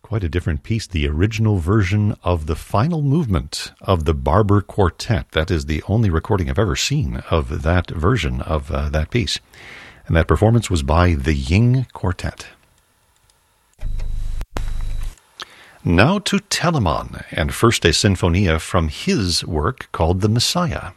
Quite a different piece, the original version of the final movement of the Barber Quartet. That is the only recording I've ever seen of that version of that piece. And that performance was by the Ying Quartet. Now to Telemann, and first a sinfonia from his work called The Messiah.